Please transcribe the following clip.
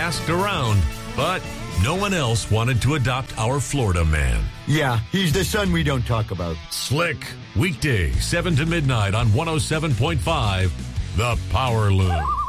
asked around, but no one else wanted to adopt our Florida man. Yeah, he's the son we don't talk about. Slick, weekday, 7 to midnight on 107.5, The Power Loom.